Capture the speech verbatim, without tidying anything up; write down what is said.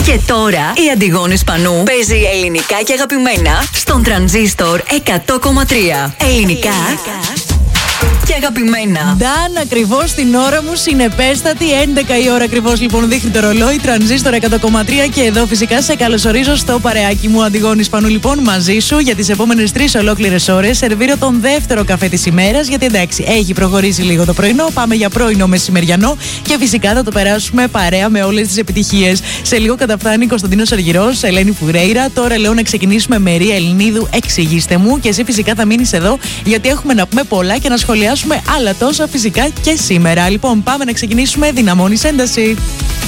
Και τώρα η Αντιγόνη Σπανού παίζει ελληνικά και αγαπημένα στον Τρανζίστορ εκατό κόμμα τρία. Ελληνικά και αγαπημένα. Νταν, ακριβώς την ώρα μου, συνεπέστατη. έντεκα η ώρα ακριβώς λοιπόν δείχνει το ρολόι. Τρανζίστορ εκατό κόμμα τρία και εδώ φυσικά σε καλωσορίζω στο παρεάκι μου. Αντιγόνη Σπανού λοιπόν μαζί σου για τις επόμενες τρεις ολόκληρες ώρες. Σερβίρω τον δεύτερο καφέ της ημέρας. Γιατί εντάξει, έχει προχωρήσει λίγο το πρωινό. Πάμε για πρωινό μεσημεριανό και φυσικά θα το περάσουμε παρέα με όλες τις επιτυχίες. Σε λίγο καταφτάνει Κωνσταντίνος Αργυρός, Ελένη Φουρέιρα. Τώρα λέω να ξεκινήσουμε με Ρία Ελληνίδου. Εξηγήστε μου και εσύ φυσικά θα μείνεις εδώ γιατί έχουμε να πούμε πολλά και να σχολιάσουμε άλλα τόσα φυσικά και σήμερα. Λοιπόν, πάμε να ξεκινήσουμε. Δυναμώνεις ένταση.